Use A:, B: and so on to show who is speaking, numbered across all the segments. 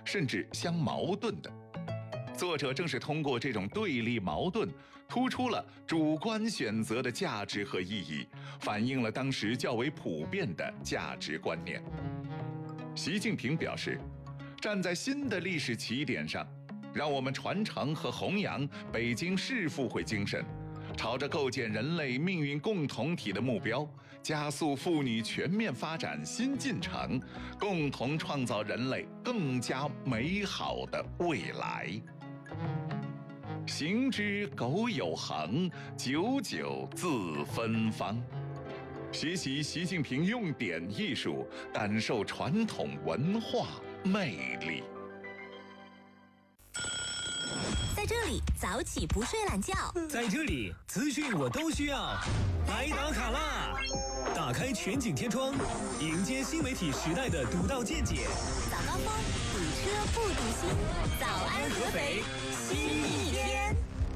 A: 甚至相矛盾的。作者正是通过这种对立矛盾，突出了主观选择的价值和意义，反映了当时较为普遍的价值观念。习近平表示，站在新的历史起点上，让我们传承和弘扬北京市复会精神，朝着构建人类命运共同体的目标，加速妇女全面发展新进程，共同创造人类更加美好的未来。行之苟有恒，久久自芬芳。学习习近平用典艺术，感受传统文化魅力。
B: 在这里早起不睡懒觉，
C: 在这里资讯我都需要，来打卡啦！打开全景天窗，迎接新媒体时代的独到见解。
B: 早高峰，堵车不堵心，早安合肥，新一天。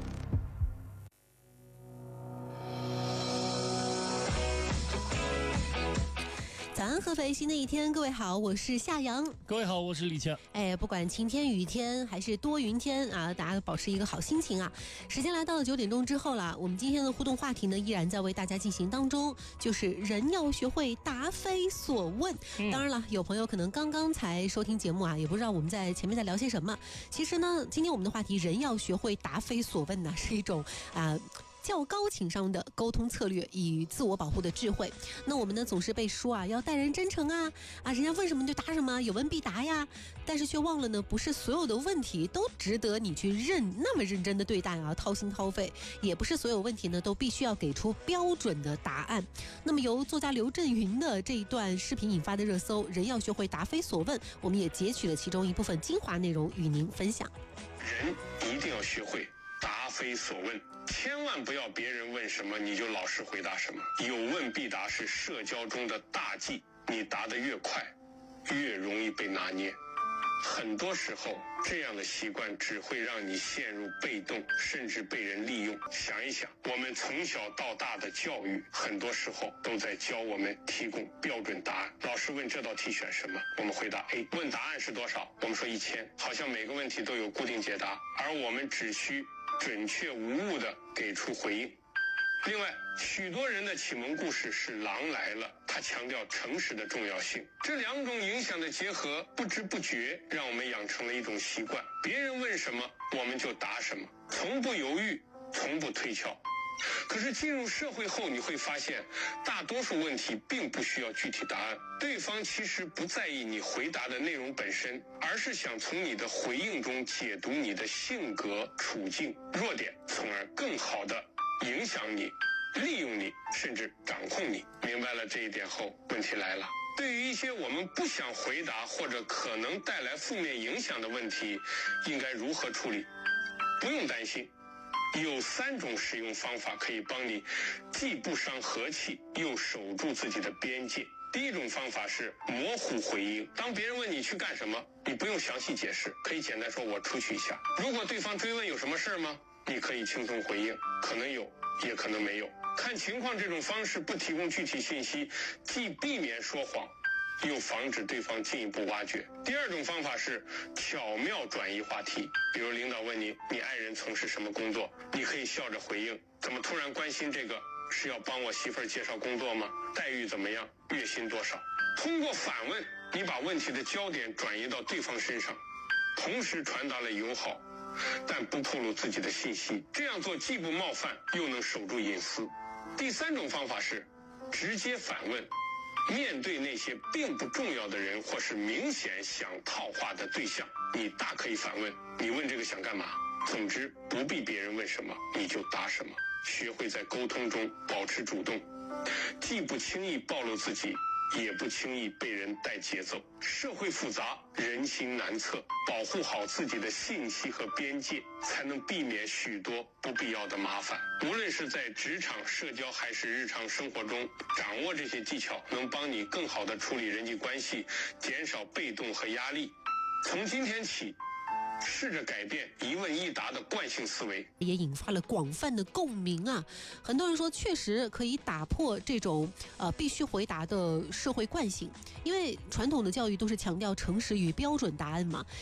B: 早安合肥，新的一天，各位好，我是夏阳。
D: 各位好，我是李强。
B: 不管晴天雨天还是多云天啊，大家保持一个好心情啊。时间来到了9点钟之后了，我们今天的互动话题呢依然在为大家进行当中，就是人要学会答非所问。当然了，有朋友可能刚刚才收听节目啊，也不知道我们在前面在聊些什么。其实呢，今天我们的话题人要学会答非所问呢，是一种较高情商的沟通策略与自我保护的智慧。那我们呢总是被说啊要待人真诚啊，人家问什么就答什么，有问必答呀，但是却忘了呢，不是所有的问题都值得你去那么认真的对待啊，掏心掏肺，也不是所有问题呢都必须要给出标准的答案。那么由作家刘震云的这一段视频引发的热搜，人要学会答非所问，我们也截取了其中一部分精华内容与您分享。
E: 人一定要学会答非所问，千万不要别人问什么你就老实回答什么。有问必答是社交中的大忌，你答得越快，越容易被拿捏。很多时候，这样的习惯只会让你陷入被动，甚至被人利用。想一想，我们从小到大的教育，很多时候都在教我们提供标准答案。老师问这道题选什么，我们回答 A， 问答案是多少，我们说1000，好像每个问题都有固定解答，而我们只需准确无误地给出回应。另外，许多人的启蒙故事是狼来了，他强调诚实的重要性。这两种影响的结合，不知不觉让我们养成了一种习惯，别人问什么我们就答什么，从不犹豫，从不推敲。可是进入社会后，你会发现大多数问题并不需要具体答案，对方其实不在意你回答的内容本身，而是想从你的回应中解读你的性格、处境、弱点，从而更好地影响你，利用你，甚至掌控你。明白了这一点后，问题来了，对于一些我们不想回答或者可能带来负面影响的问题，应该如何处理？不用担心，有3种使用方法可以帮你既不伤和气，又守住自己的边界。第一种方法是模糊回应，当别人问你去干什么，你不用详细解释，可以简单说我出去一下。如果对方追问有什么事吗，你可以轻松回应，可能有，也可能没有，看情况。这种方式不提供具体信息，既避免说谎，又防止对方进一步挖掘。第二种方法是巧妙转移话题，比如领导问你爱人从事什么工作，你可以笑着回应，怎么突然关心这个，是要帮我媳妇儿介绍工作吗？待遇怎么样？月薪多少？通过反问，你把问题的焦点转移到对方身上，同时传达了友好但不透露自己的信息。这样做既不冒犯，又能守住隐私。第3种方法是直接反问，面对那些并不重要的人或是明显想套话的对象，你大可以反问，你问这个想干嘛？总之，不必别人问什么你就答什么。学会在沟通中保持主动，既不轻易暴露自己，也不轻易被人带节奏。社会复杂，人心难测，保护好自己的信息和边界，才能避免许多不必要的麻烦。无论是在职场、社交还是日常生活中，掌握这些技巧能帮你更好地处理人际关系，减少被动和压力。从今天起，试着改变一问一答的惯性思维，
B: 也引发了广泛的共鸣啊！很多人说，确实可以打破这种必须回答的社会惯性，因为传统的教育都是强调诚实与标准答案嘛。